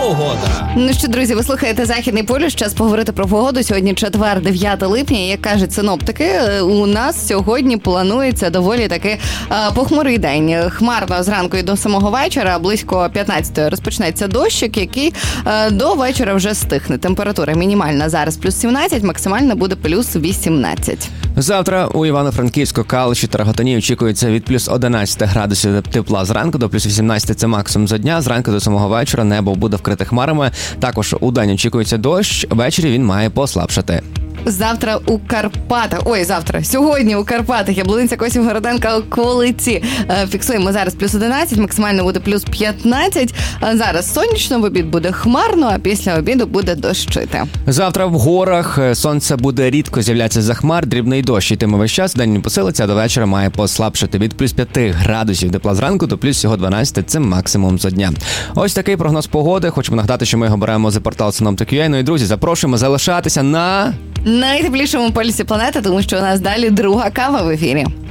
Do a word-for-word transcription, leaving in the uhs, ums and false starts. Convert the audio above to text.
Погода. Ну що, друзі, ви слухаєте Західний полюс. Час поговорити про погоду. Сьогодні четвер, дев'яте липня. Як кажуть синоптики, у нас сьогодні планується доволі таки а, похмурий день. Хмарно зранку і до самого вечора, близько п'ятнадцятої розпочнеться дощик, який а, до вечора вже стихне. Температура мінімальна зараз плюс сімнадцять, максимальна буде плюс вісімнадцять. Завтра у Івано-Франківську, Калуші та Рогатині очікується від плюс одинадцяти градусів тепла зранку до плюс вісімнадцяти – це максимум за дня. Зранку до самого вечора небо буде вкрите хмарами. Також у день очікується дощ, ввечері він має послабшати. Завтра у Карпатах, ой, завтра, сьогодні у Карпатах, Яблунця, Косів, Городенка, околиці. Фіксуємо зараз плюс одинадцять, максимально буде плюс п'ятнадцять. Зараз сонячно, в обід буде хмарно, а після обіду буде дощити. Завтра в горах сонце буде рідко з'являтися за хмар, дрібний дощ йтиме весь час, день не посилиться, а до вечора має послабшити від плюс п'яти градусів тепла зранку до плюс всього дванадцяти – це максимум за дня. Ось такий прогноз погоди. Хочемо нагадати, що ми його беремо за портал Синоптик точка ю а. Ну і, друзі, запрошуємо залишатися на... найтеплішому полюсі планети, тому що у нас далі друга кава в ефірі.